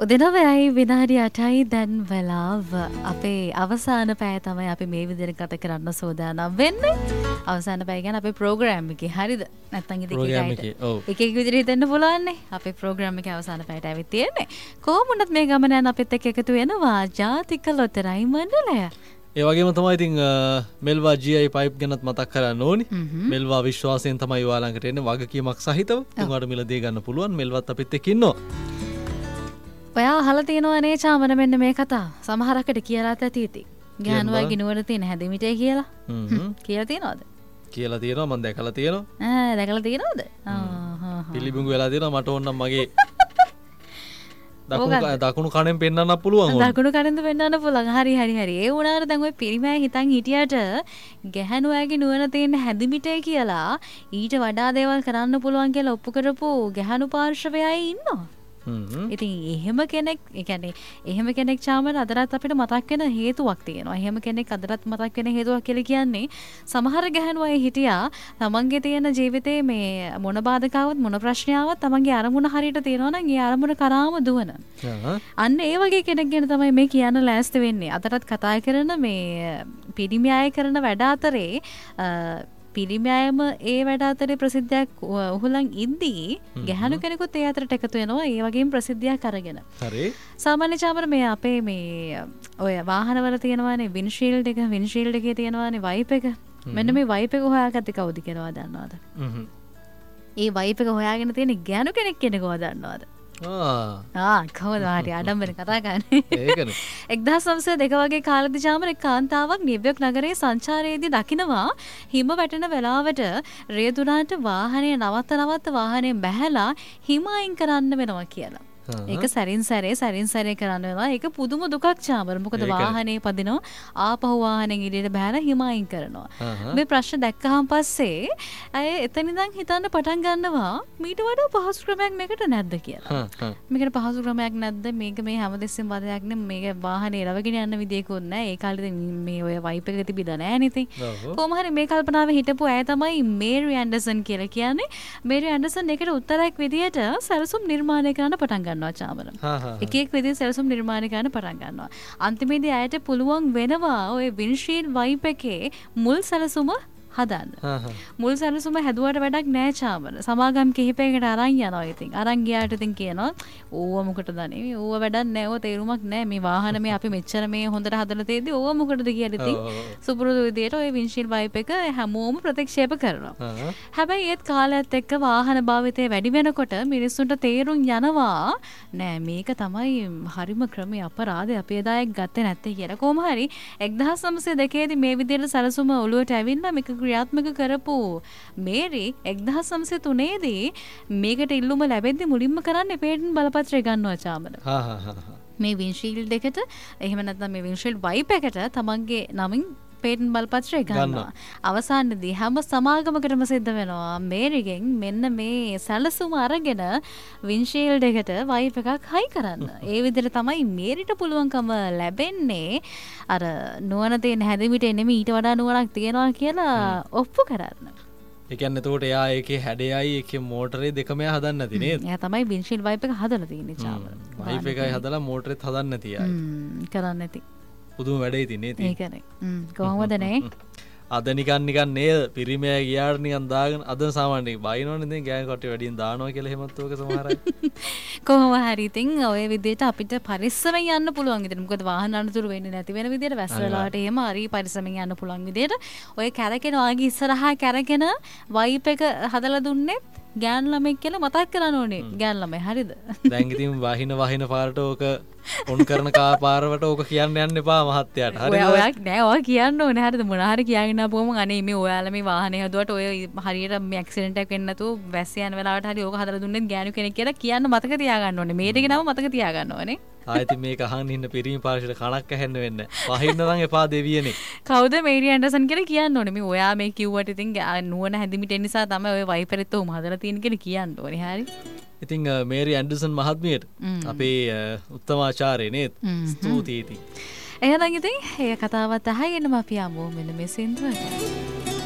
උදෙනවයි විනාඩි 8යි දැන් වෙලාව. අපේ අවසාන පැය තමයි අපි මේ විදිහට ගත කරන්න සූදානම් වෙන්නේ. අවසාන පැය ගැන අපේ ප්‍රෝග්‍රෑම් එකේ හරිද? නැත්නම් එක එක විදිහට හිතන්න පුළුවන් නේ. අපේ ප්‍රෝග්‍රෑම් එකේ අවසාන පැයට ඇවිත් තියෙන්නේ. කොහොම වුණත් මේ ගමන යන අපිත් එක්ක එකතු වෙනවා ජාතික ලොතරැයි මණ්ඩලය. ඒ වගේම තමයි ඉතින් මෙල්වා GI පයිප් ගැනත් මතක් කරන්න ඕනි. මෙල්වා විශ්වාසයෙන් තමයි ඔයාලඟට එන්නේ වගකීමක් සහිතව. උන්වහන්ට මිලදී ගන්න පුළුවන්. මෙල්වත් අපිත් එක්ක ඉන්නවා. ඔයා අහලා තියෙනවා නේ චාමන මෙන්න මේ කතාව. සමහරකට කියලාත් ඇති ඉතින්. ගානුවයි නුවර තියෙන හැදෙමිටේ කියලා. කියලා තියෙනවද? කියලා තියෙනවා මම දැකලා තියෙනවා. දැකලා තියෙනවද? පිළිබිඹු වෙලා තියෙනවා මට ඕනම් මගේ දකුණු කණෙන් පෙන්වන්න පුළුවන්. දකුණු කණෙන්ද පෙන්වන්න පුළුවන්. හරි. ඒ වුණාට දැන් ඔය පිරිමෑ හිතන් හිටියට ගැහණුවගේ නුවණ තියෙන හැදිමිටේ කියලා ඊට වඩා දේවල් කරන්න පුළුවන් කියලා ඔප්පු කරපු ගැහණු පාර්ශවයයි ඉන්නවා. ඉතින් එහෙම කෙනෙක් ඒ කියන්නේ එහෙම කෙනෙක් චාමර අදටත් අපිට මතක් වෙන හේතුවක් තියෙනවා. එහෙම කෙනෙක් අදටත් මතක් වෙන හේතුවක් කියලා කියන්නේ සමහර ගැහණු අය හිටියා තමන්ගේ තියෙන ජීවිතේ මේ මොන බාධකාවක් මොන ප්‍රශ්නාවක් තමන්ගේ අරමුණ හරියට තියෙනවා නම් ඒ අරමුණ කරාම දුවන. අන්න ඒ වගේ කෙනෙක් ගැන තමයි මේ කියන්න ලෑස්ති වෙන්නේ. අදටත් කතා කරන මේ පිරිමි අය කරන වැඩ අතරේ පිරිමෑයම ඒ වැඩ අතරේ ප්‍රසිද්ධයක් උහුලන් ඉද්දී ගැහණු කෙනෙකුත් ඒ අතරට එකතු වෙනවා ඒ වගේම ප්‍රසිද්ධියක් අරගෙන. හරි. සාමාන්‍ය චාමර මේ අපේ මේ ඔය වාහනවල තියෙනවානේ වින්ෂීල්ඩ් එකේ තියෙනවානේ වයිප් එක. මෙන්න මේ වයිප් එක හොයාගත්තේ කවුද කියලා දන්නවද? ඒ වයිප් එක හොයාගෙන තියෙන ගැහණු කෙනෙක් කෙනෙක්ව දන්නවද? කවද හරි ආඩම්බර කතා ගන්නේ. ඒකනේ. 1902 වගේ කාලෙදි චාමර එක් කාන්තාවක් නිව්යෝක් නගරයේ සංචාරයේදී දකිනවා හිම වැටෙන වෙලාවට රේදුනාට වාහනේ නවත්ත වාහනේ බැහැලා හිම අයින් කරන්න වෙනවා කියලා. ඒක සැරින් සැරේ කරන්න වෙනවා. ඒක පුදුම දුකක් චාමර. මොකද වාහනේ පදිනවා ආපහු වාහනේ ඉදිරියට බැහැලා හිම අයින් කරනවා. මේ ප්‍රශ්න දැක්කහම පස්සේ අය එතන ඉඳන් හිතන්න පටන් ගන්නවා මීට වඩා පහසු ක්‍රමයක් මේකට නැද්ද කියලා. මේකට පහසු ක්‍රමයක් නැද්ද? මේක මේ හැමදෙස්සෙම වදයක් නේ. මේක වාහනේ එලවගෙන යන්න විදියකුත් නැහැ. ඒ කාලේ මේ ඔය වයිප් එක තිබිලා නැහැ නේ ඉතින්. කොහොම හරි මේ කල්පනාවේ හිටපු අය තමයි මේරි ඇන්ඩර්සන් කියලා කියන්නේ. මේරි ඇන්ඩර්සන් ඒකට උත්තරයක් විදියට සැලසුම් නිර්මාණය කරන්න පටන් ගන්නවා චාමර. එක විදිහට සැලසුම් නිර්මාණය කරන්න පටන් ගන්නවා. අන්තිමේදී අයට පුළුවන් වෙනවා ඔය වින්ෂීල්ඩ් වයිප් එකේ මුල් සැලසුම හදන්න. මුල් සැලසුම හැදුවට වැඩක් නෑ චාමර. සමාගම් කිහිපයකට අරන් යනවා ඉතින්. අරන් ගියාට ඉතින් කියනවා ඕව මොකටද නේ? ඕව වැඩක් නෑ. ඕව තේරුමක් නෑ. මේ වාහන මේ අපි මෙච්චර මේ හොඳට හදලා තියෙද්දි ඕව මොකටද කියලා ඉතින් සුපුරුදු විදියට ඔය වින්ෂීල්ඩ් වයිප් එක හැමෝම ප්‍රතික්ෂේප කරනවා. හැබැයි ඒත් කාලයත් එක්ක වාහන භාවිතය වැඩි වෙනකොට මිනිස්සුන්ට තේරුම් යනවා නෑ මේක තමයි හරිම ක්‍රමයේ අපරාධය අපි එදායක් ගත්තේ නැත්තේ කියලා. කොහොම හරි 1902 දී මේ විදියට සැලසුම ඔළුවට ඇවිල්ලා මේක ක්‍රියාත්මක කරපු මේරි 1903 දී මේකට ඉල්ලුම ලැබෙද්දි මුලින්ම කරන්නේ පේටන්ට් බලපත්‍රය ගන්නවා චාමර. මේ වින්ෂීල්ඩ් එකට එහෙම නැත්නම් මේ වින්ෂීල්ඩ් වයිප් එකට තමන්ගේ නමින් පේටන්ට් බලපත්‍රය ගන්නවා. අවසානයේදී හැම සමාගමකටම සිද්ධ වෙනවා මේරිගෙන් මෙන්න මේ සැලසුම අරගෙන වින්ෂීල්ඩ් එකට වයිප් එකක් හයි කරන්න. ඒ විදිහට තමයි මේරිට පුළුවන්කම ලැබෙන්නේ අර නුවණ තියෙන හැදිමිටේ නෙමෙයි ඊට වඩා නුවණක් තියනවා කියලා ඔප්පු කරන්න. ඒ කියන්නේ එතකොට එයා ඒකේ හැඩයයි ඒකේ මෝටරේ දෙකම එයා හදන්න නැති නේද? එයා තමයි වින්ෂීල්ඩ් වයිප් එක හදලා තියෙන්නේ චාමර. වයිප් එකයි හදලා මෝටරෙත් හදන්න නැති අය. කරන්නේ නැති. පුදුම වැඩේ ඉතින් නේ. ඒකනේ. කොහොමද නේ? අද නිකන් නේද පිරිමෑ ගියාට නිකන් දාගෙන අද සාමාන්‍යයෙන් බයිනවනේ ඉතින් ගෑනු කට්ටිය වැඩියෙන් දානවා කියලා එහෙමත් ඔක සමහර අය. කොහොම හරි ඉතින් ඔය විදිහට අපිට පරිස්සමෙන් යන්න පුළුවන් විදිහට. මොකද වාහන අනතුරු වෙන්නේ නැති වෙන විදිහට වැස්ස වලට එහෙම හරි පරිස්සමෙන් යන්න පුළුවන් විදිහට ඔය කැරකෙන වාගේ ඉස්සරහා කැරකෙන වයිප් එක හදලා දුන්නේ ගෑනු ළමෙක් කියලා මතක් කරන්න ඕනේ. ගෑනු ළමයි හරිද? දැන් ඉතින් වහින පාරට ඕක ඔන් කරන පාරවට ඕක කියන්න යන්න එපා මහත්තයාට. හරිද? ඔයා කියන්න ඕනේ හරිද? මොන හරි කියගෙන ආපුවම අනේ මේ ඔයාලා මේ වාහනේ හදුවට ඔය හරියට මේ ඇක්සිඩන්ට් එකක් වෙන්නේ නැතුව වැස්ස යන වෙලාවට හරි ඕක හදලා දුන්නෙත් ගෑනු කෙනෙක් කියලා කියන්න මතක තියාගන්න ඕනේ. මේකේ නම මතක තියාගන්න ඕනේ. ආයෙත් මේක අහන්න ඉන්න පිරිමි පාර්ශවයට කණක් ඇහෙන්න වෙන්නේ. වහින්න නම් එපා දෙවියනේ. කවුද මේරි ඇන්ඩර්සන් කියලා කියන්න ඕනේ. මේ ඔයා මේ කිව්වට ඉතින් නුවණ හැදිමිට නිසා තමයි ඔය වයිපරෙත් උම හදලා තියෙන කියලා කියන්න ඕනේ. හරි. ඉතින් මේරි ඇන්ඩර්සන් මහත්මියට අපේ උත්තමාචාර්ය නේද? ස්තුතියි ඉතින්. එහෙනම් ඉතින් ඒ කතාවත් අහගෙනම අපි යමු මෙන්න මේ සින්දුවට.